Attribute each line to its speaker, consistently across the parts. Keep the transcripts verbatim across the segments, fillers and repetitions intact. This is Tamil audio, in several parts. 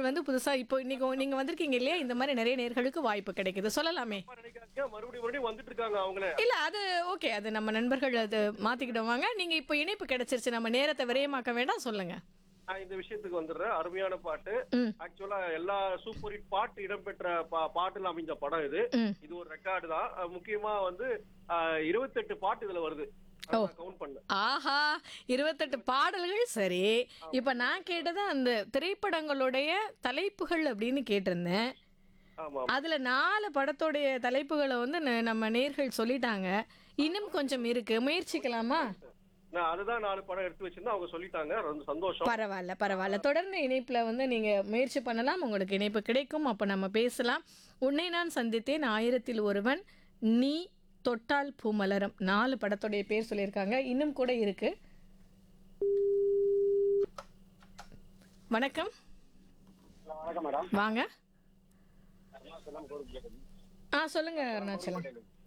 Speaker 1: வந்து புதுசா இப்போ இன்னைக்கு நீங்க வந்திருக்கீங்க இல்லையா, இந்த மாதிரி நிறைய நேர்களுக்கு வாய்ப்பு கிடைக்குது, சொல்லலாமே.
Speaker 2: தப்பா நினைக்காதீங்க. மறுபடியும் மறுபடியும் வந்துட்டு இருக்காங்க அவங்களே.
Speaker 1: இல்ல அது ஓகே, அது நம்ம நண்பர்கள் அது மாத்திக்கிடுவாங்க. நீங்க இப்போ இணைப்பு கிடைச்சிருச்சு, நம்ம நேரத்தை விரயமாக்க வேண்டாம், சொல்லுங்க.
Speaker 2: நான் இந்த விஷயத்துக்கு வந்துடுறேன். அருமையான பாட்டு.
Speaker 1: ம்
Speaker 2: ஆக்சுவலா எல்லா சூப்பர் ஹிட் பாட்டு இடம்பெற்ற பா- பாட்டுல அமைஞ்ச படம் இது.
Speaker 1: ம்
Speaker 2: இது ஒரு ரெக்கார்டு தான். அஹ் முக்கியமா வந்து இருபத்தெட்டு பாட்டு இதுல வருது.
Speaker 1: ஓ.
Speaker 2: கவுண்ட் பண்ண.
Speaker 1: ஆஹா, இருபத்தெட்டு பாடல்கள். சரி, இப்ப நான் கேட்டது அந்த திரைப்படங்களுடைய தலைப்புகள் அப்படின்னு கேட்டிருந்தேன்.
Speaker 2: ஆமா.
Speaker 1: அதுல நாலு படத்தோடைய தலைப்புகளை வந்து ந- நம்ம நேர்கள் சொல்லிட்டாங்க. இன்னும் கொஞ்சம் இருக்கு, முயற்சிக்கலாமா?
Speaker 2: நான் அதுதான் நாலு படம் எடுத்து வச்சிருந்தேன். அவங்க சொல்லிட்டாங்க. ரொம்ப சந்தோஷம்.
Speaker 1: பரவாயில்ல பரவாயில்ல, தொடர்ந்து இணைப்புல வந்து நீங்க முயற்சி பண்ணலாம், உங்களுக்கு இணைப்பு கிடைக்கும், அப்ப நம்ம பேசலாம். உன்னை நான் சந்தித்தேன், ஆயிரத்தில் ஒருவன், நீ, தொட்டால் பூமலரும், நாலு படத்துடைய பேர் சொல்லியிருக்காங்க. இன்னும் கூட இருக்கு. வணக்கம்.
Speaker 2: வணக்கம் மேடம்.
Speaker 1: வாங்க. ஆ சொல்லுங்க அருணாச்சலம்.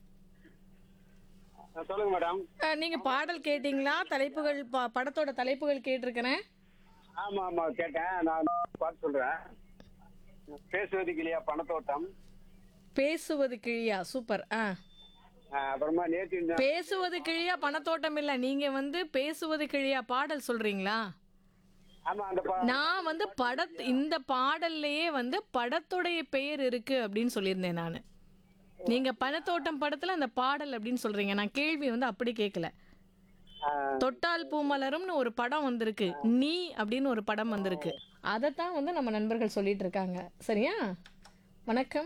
Speaker 2: சொல்லுங்க மேடம்.
Speaker 1: ஆ, நீங்க பாடல் கேட்டீங்களா? தலைப்புகள் ப- படத்தோட தலைப்புகள் கேட்டிருக்கிறேன்.
Speaker 3: ஆமா ஆமா கேட்டேன். நான் பார்த்து சொல்றேன். பேசுவதுக்கு இல்லையா பணத்தோட்டம்.
Speaker 1: பேசுவது கிழியா, சூப்பர். ஆ,
Speaker 3: ஆஹ் அப்புறமா நேற்று இந்த-
Speaker 1: பேசுவது கிழியா பணத்தோட்டம் இல்ல, நீங்க வந்து பேசுவது கிழியா பாடல் சொல்றீங்களா?
Speaker 3: ஆமா அந்த ப-
Speaker 1: நான் வந்து பட இந்த பாடல்லையே வந்து படத்துடைய பெயர் இருக்கு அப்படின்னு சொல்லியிருந்தேன் நான். நீங்க பணத்தோட்டம் படத்துல அந்த பாடல் அப்படின்னு சொல்றீங்க, நான் கேள்வி வந்து அப்படி கேட்கல.
Speaker 3: ஆஹ்
Speaker 1: தொட்டால் பூமலரும்னு ஒரு படம் வந்திருக்கு, நீ அப்படின்னு ஒரு படம் வந்திருக்கு, அதைத்தான் வந்து நம்ம நண்பர்கள் சொல்லிட்டு இருக்காங்க. சரியா? வணக்கம்.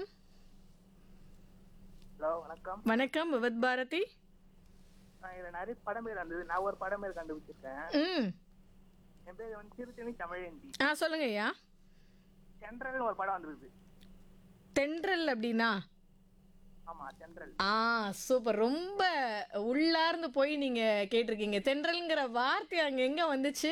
Speaker 4: ஹலோ வணக்கம்.
Speaker 1: வணக்கம் விவத் பாரதி.
Speaker 4: நான் இதுல நிறைய படம் பேர் இருந்தது. நான் ஒரு படம் பேர் கண்டுபிடிச்சிருக்கேன்.
Speaker 1: ம்
Speaker 4: என் பேர் வந்து திருத்தணி தமிழேந்தி.
Speaker 1: ஆ சொல்லுங்க ஐயா.
Speaker 4: சென்ட்ரல்னு ஒரு படம் வந்தது.
Speaker 1: தென்றல் அப்படின்னா?
Speaker 4: ஆமா சென்ட்ரல்.
Speaker 1: ஆ சூப்பர், ரொம்ப உள்ளார்ந்து போய் நீங்க கேட்டிருக்கீங்க. தென்றல்ங்கிற வார்த்தை அங்க எங்க வந்துச்சு?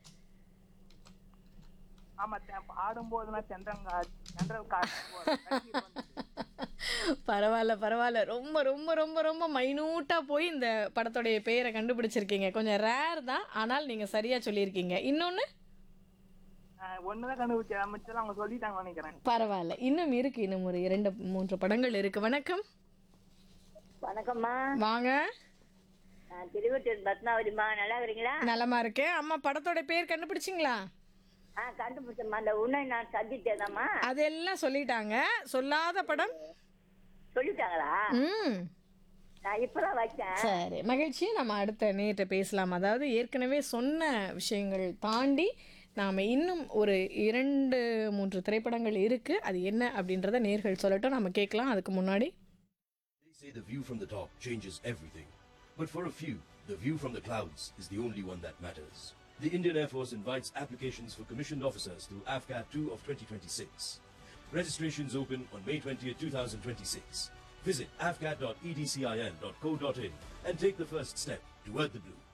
Speaker 4: ஆமா தெ- பாடும்போதுலாம் சென்ட்ரல் சென்ட்ரல் காட்டு.
Speaker 1: பரவாயில்ல பரவாயில்ல, ரொம்ப ரொம்ப ரொம்ப ரொம்ப மைனூட்டா போய் இந்த படத்துடைய பெயரை கண்டுபிடிச்சிருக்கீங்க. கொஞ்சம் ரேர் தான், ஆனால் நீங்க சரியா சொல்லியிருக்கீங்க. இன்னொன்னு
Speaker 4: ஒண்ணுதான் கண்டுபிடிச்சேன், மிச்சம் அவங்க சொல்லிட்டாங்க நினைக்கிறேன்.
Speaker 1: பரவாயில்ல, இன்னும் இருக்கு, இன்னும் ஒரு இரண்டு மூன்று படங்கள் இருக்கு. வணக்கம்.
Speaker 5: வணக்கம்மா.
Speaker 1: வாங்க.
Speaker 5: நான் திருவட்டூர் பத்மாவதிமா. நல்லா இருக்கிறீங்களா?
Speaker 1: நலமா இருக்கேன். அம்மா படத்தோட பேர் கண்டுபிடிச்சிங்களா?
Speaker 5: ஆ கண்டுபிடிச்சம்மா. அந்த உன்னை நான் சந்தித்தேதாம்மா.
Speaker 1: அதெல்லாம் சொல்லிட்டாங்க, சொல்லாத படம்.
Speaker 5: சொல்லிட்டாங்களா?
Speaker 1: ம்
Speaker 5: நான் இப்பதான் வச்சேன்.
Speaker 1: சரி, மகிழ்ச்சி. நம்ம அடுத்த நேற்று பேசலாம். அதாவது ஏற்கனவே சொன்ன விஷயங்கள் தாண்டி நாம் இன்னும் ஒரு இரண்டு மூன்று திரைப்படங்கள் இருக்கு, அது என்ன அப்படின்றத நேர்கள் சொல்லட்டும், நம்ம கேட்கலாம். அதுக்கு முன்னாடி
Speaker 6: They say the view from the top changes everything. But for a few, the view from the clouds is the only one that matters. The Indian Air Force invites applications for commissioned officers through A F C A T two of twenty twenty-six. Registrations open on May twentieth, twenty twenty-six. Visit a f c a t dot e d c i l dot co dot in and take the first step toward the blue.